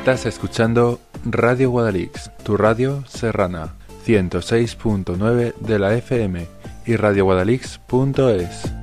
Estás escuchando Radio Guadalix, tu radio serrana, 106.9 de la FM y radioguadalix.es.